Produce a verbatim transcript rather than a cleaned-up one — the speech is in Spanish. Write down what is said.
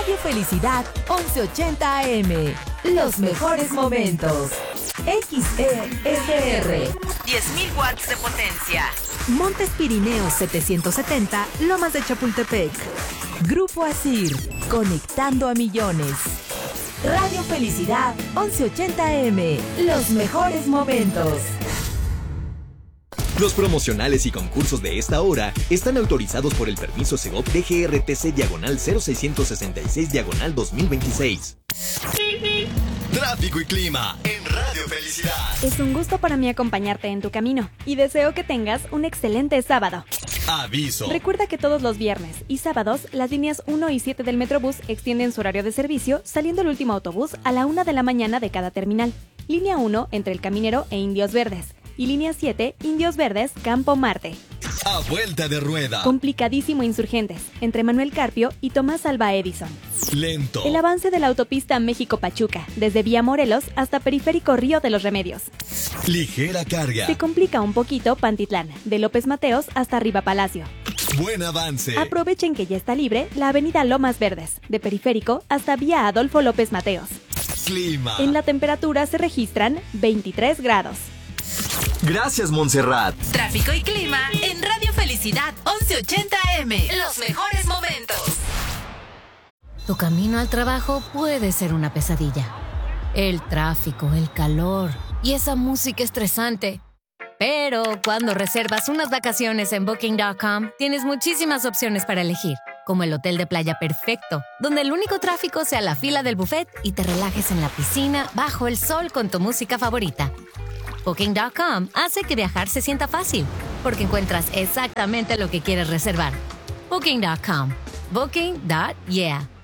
Radio Felicidad once ochenta A M. Los mejores momentos. X E S R. diez mil watts de potencia. Montes Pirineos setecientos setenta, Lomas de Chapultepec. Grupo Asir, conectando a millones. Radio Felicidad once ochenta A M. Los mejores momentos. Los promocionales y concursos de esta hora están autorizados por el permiso Segov D G R T C diagonal cero seiscientos sesenta y seis diagonal dos mil veintiséis. Tráfico y clima en Radio Felicidad. Es un gusto para mí acompañarte en tu camino y deseo que tengas un excelente sábado. Aviso. Recuerda que todos los viernes y sábados las líneas uno y siete del Metrobús extienden su horario de servicio, saliendo el último autobús a la una de la mañana de cada terminal. Línea uno entre El Caminero e Indios Verdes. Y línea siete, Indios Verdes, Campo Marte. A vuelta de rueda. Complicadísimo Insurgentes, entre Manuel Carpio y Tomás Alva Edison. Lento. El avance de la autopista México-Pachuca, desde Vía Morelos hasta Periférico Río de los Remedios. Ligera carga. Se complica un poquito Pantitlán, de López Mateos hasta Arriba Palacio. Buen avance. Aprovechen que ya está libre la avenida Lomas Verdes, de Periférico hasta Vía Adolfo López Mateos. Clima. En la temperatura se registran veintitrés grados. Gracias, Montserrat. Tráfico y clima en Radio Felicidad once ochenta A M. Los mejores momentos. Tu camino al trabajo puede ser una pesadilla. El tráfico, el calor y esa música estresante. Pero cuando reservas unas vacaciones en Booking punto com, tienes muchísimas opciones para elegir, como el hotel de playa perfecto, donde el único tráfico sea la fila del buffet y te relajes en la piscina bajo el sol con tu música favorita. Booking punto com hace que viajar se sienta fácil, porque encuentras exactamente lo que quieres reservar. Booking punto com. Booking. Yeah.